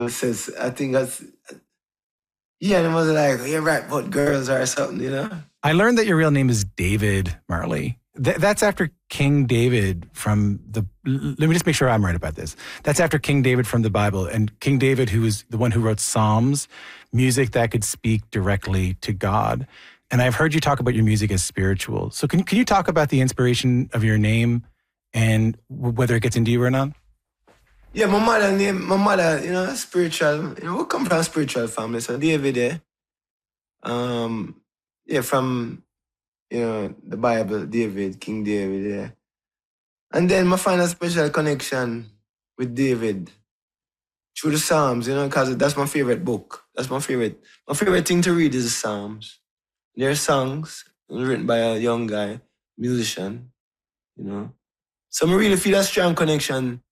says, I think that's, yeah, and it was like, you're right about girls or something, you know? I learned that your real name is David Marley. That's after King David from the, let me just make sure I'm right about this. That's after King David from the Bible. And King David, who was the one who wrote Psalms, music that could speak directly to God. And I've heard you talk about your music as spiritual. So can you talk about the inspiration of your name and whether it gets into you or not? Yeah, my mother, you know, spiritual, you know, we come from a spiritual family. So David, yeah, from, you know, the Bible, David, King David, yeah. And then I find a special connection with David through the Psalms, you know, because that's my favorite book. That's my favorite thing to read is the Psalms. They're songs written by a young guy, musician, you know. So I really feel a strong connection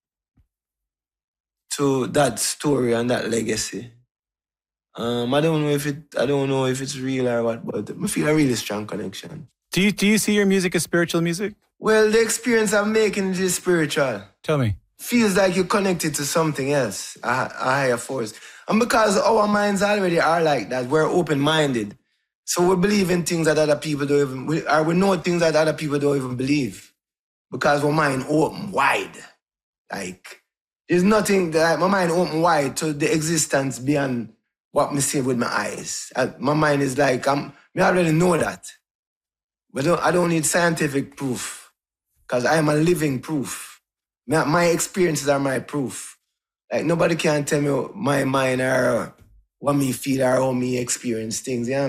to that story and that legacy. I don't know if it's real or what, but I feel a really strong connection. Do you see your music as spiritual music? Well, the experience I'm making is spiritual. Tell me. Feels like you're connected to something else, a higher force. And because our minds already are like that, we're open-minded. So we believe in things that other people don't even, we know things that other people don't even believe. Because our mind open wide. Like, there's nothing that my mind open wide to the existence beyond what me see with my eyes. My mind is like, I already know that. But I don't need scientific proof. Because I am a living proof. My experiences are my proof. Like, nobody can tell me my mind or what me feel or how me experience things. Yeah,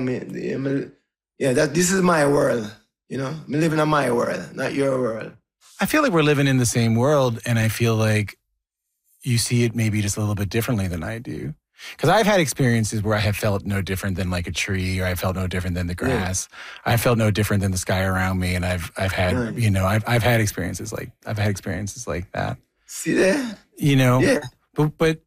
this is my world. You know, I'm living in my world, not your world. I feel like we're living in the same world, and I feel like you see it maybe just a little bit differently than I do. Because I've had experiences where I have felt no different than like a tree, or I felt no different than the grass. Yeah. I felt no different than the sky around me, and I've had you know I've had experiences like that. See that? You know, yeah. But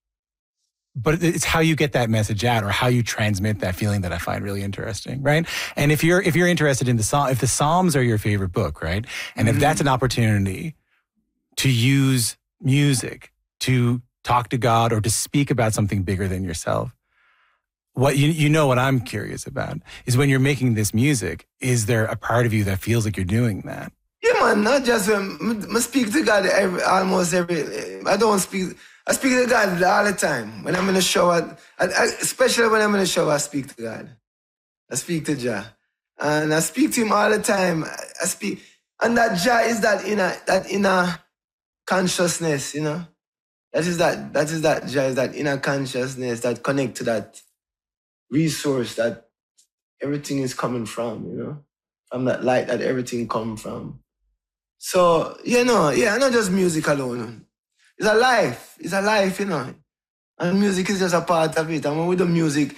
it's how you get that message out, or how you transmit that feeling, that I find really interesting, right? And if you're interested in if the Psalms are your favorite book, right, and if that's an opportunity to use music to talk to God or to speak about something bigger than yourself, what you know what I'm curious about is, when you're making this music, is there a part of you that feels like you're doing that? Yeah, man, not just I speak to God almost every. I speak to God all the time. When I'm in the shower, especially when I'm in the shower, I speak to God. I speak to Jah, and I speak to Him all the time. I speak, and that Jah is that inner consciousness, you know. That is that Jah is that inner consciousness that connect to that resource that everything is coming from, you know, from that light that everything come from. So, not just music alone. It's a life. It's a life, you know. And music is just a part of it. And when we do music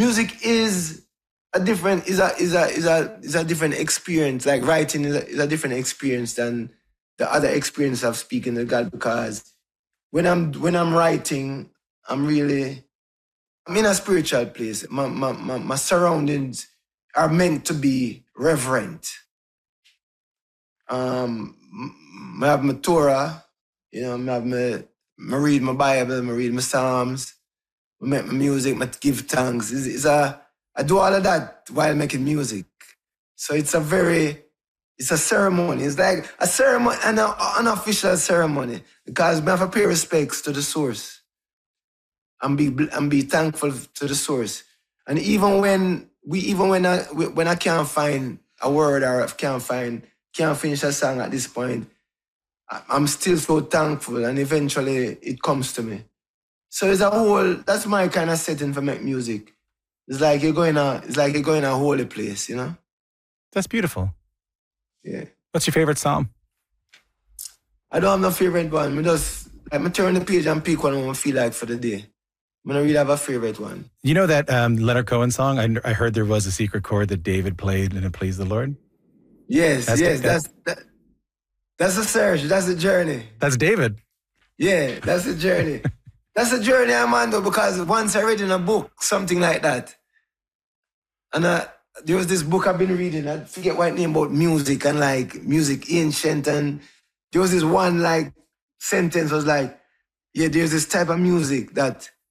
is a different experience. Like writing is a different experience than the other experience of speaking to God, because when I'm writing, I'm in a spiritual place. My surroundings are meant to be reverent. I have my Torah, you know, I read my Bible, I read my Psalms, I make my music, I give thanks. I do all of that while making music. So it's a ceremony. It's like a ceremony, an unofficial ceremony, because I have to pay respects to the source and be thankful to the source. And even when I can't find a word, or can't finish a song at this point, I'm still so thankful, and eventually it comes to me. So that's my kind of setting for make music. It's like you're going a holy place, you know? That's beautiful. Yeah. What's your favorite psalm? I don't have no favorite one. I turn the page and pick one I feel like for the day. I don't really have a favorite one. You know that Leonard Cohen song? I heard there was a secret chord that David played and it pleased the Lord. Yes. That's a search. That's a journey. That's David. Yeah, that's a journey. That's a journey I'm on, though, because once I read in a book something like that, and there was this book I've been reading, I forget what name, about music and like music ancient, and there was this one like sentence was like, yeah, there's this type of music that